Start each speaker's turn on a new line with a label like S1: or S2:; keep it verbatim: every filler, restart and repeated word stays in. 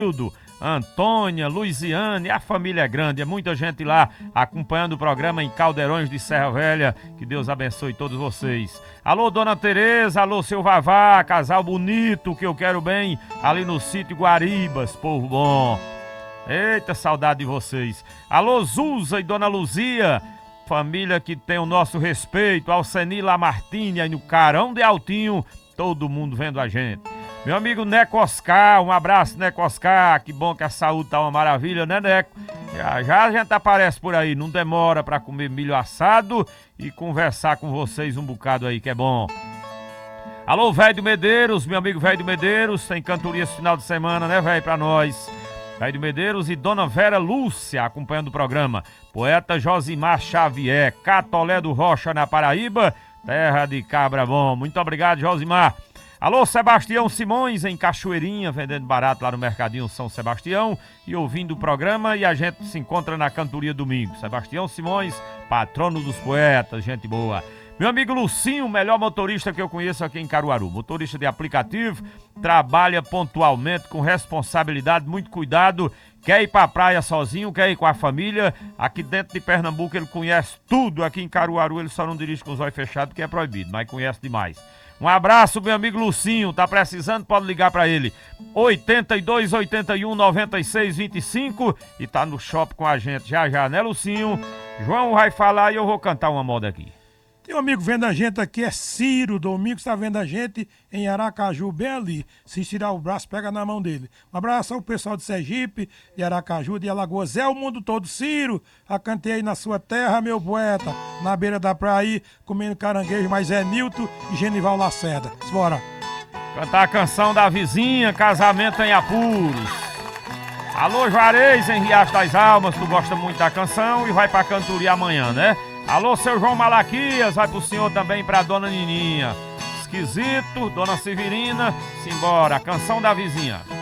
S1: Antônia, Luiziane, a família é grande, é muita gente lá acompanhando o programa em Caldeirões de Serra Velha. Que Deus abençoe todos vocês. Alô, Dona Tereza, alô, seu Vavá, casal bonito que eu quero bem ali no sítio Guaribas, povo bom. Eita, saudade de vocês. Alô, Zuza e Dona Luzia, família que tem o nosso respeito. Alceni Lamartine aí no Carão de Altinho, todo mundo vendo a gente. Meu amigo Neco Oscar, um abraço, Neco Oscar, que bom que a saúde tá uma maravilha, né, Neco? Já, já a gente aparece por aí, não demora pra comer milho assado e conversar com vocês um bocado aí, que é bom. Alô, velho do Medeiros, meu amigo velho do Medeiros, tem cantoria esse final de semana, né, velho, pra nós. Velho do Medeiros e Dona Vera Lúcia acompanhando o programa. Poeta Josimar Xavier, Catolé do Rocha na Paraíba, terra de cabra bom. Muito obrigado, Josimar. Alô, Sebastião Simões, em Cachoeirinha, vendendo barato lá no Mercadinho São Sebastião e ouvindo o programa, e a gente se encontra na cantoria domingo. Sebastião Simões, patrono dos poetas, gente boa. Meu amigo Lucinho, o melhor motorista que eu conheço aqui em Caruaru. Motorista de aplicativo, trabalha pontualmente, com responsabilidade, muito cuidado. Quer ir pra praia sozinho, quer ir com a família. Aqui dentro de Pernambuco ele conhece tudo. Aqui em Caruaru ele só não dirige com os olhos fechados, porque é proibido, mas conhece demais. Um abraço, meu amigo Lucinho, tá precisando, pode ligar pra ele, oitenta e dois, oitenta e um, noventa e seis, vinte e cinco, e tá no shopping com a gente já já, né, Lucinho? João vai falar e eu vou cantar uma moda aqui.
S2: Tem um amigo vendo a gente aqui, é Ciro Domingos, está vendo a gente em Aracaju, bem ali. Se tirar o braço, pega na mão dele. Um abraço ao pessoal de Sergipe, de Aracaju, de Alagoas, é o mundo todo. Ciro, a cantei aí na sua terra, meu poeta, na beira da praia, comendo caranguejo, mas é Nilton e Genival Lacerda. Bora.
S1: Cantar a canção da vizinha, casamento em apuros. Alô, Juarez, em Riacho das Almas, tu gosta muito da canção e vai pra cantoria amanhã, né? Alô, seu João Malaquias, vai pro senhor também, pra dona Nininha. Esquisito, dona Severina, simbora, a canção da vizinha.